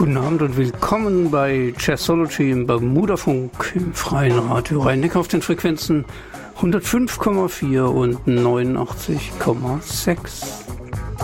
Guten Abend und willkommen bei Jazzology im Bermudafunk im freien Radio Rhein-Neckar auf den Frequenzen 105,4 und 89,6.